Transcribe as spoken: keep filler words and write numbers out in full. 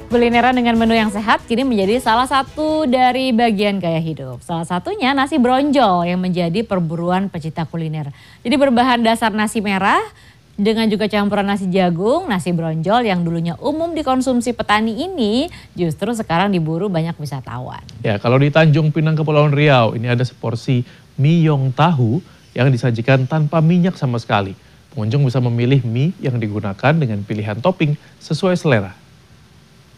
Kulineran dengan menu yang sehat kini menjadi salah satu dari bagian gaya hidup. Salah satunya nasi bronjol yang menjadi perburuan pecinta kuliner. Jadi berbahan dasar nasi merah dengan juga campuran nasi jagung, nasi bronjol yang dulunya umum dikonsumsi petani ini justru sekarang diburu banyak wisatawan. Ya, kalau di Tanjung Pinang Kepulauan Riau ini ada seporsi mie yong tahu yang disajikan tanpa minyak sama sekali. Pengunjung bisa memilih mie yang digunakan dengan pilihan topping sesuai selera.